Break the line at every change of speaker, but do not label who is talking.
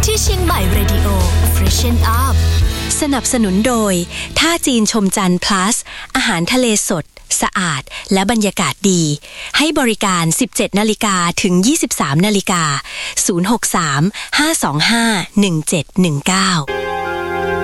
ที่เชียงใหม่เรดิโอ Freshen Up
สนับสนุนโดยท่าจีนชมจันทร์ plus อาหารทะเลสดสะอาดและบรรยากาศดีให้บริการ 17 นาฬิกาถึง 23 นาฬิกา 063 525 1719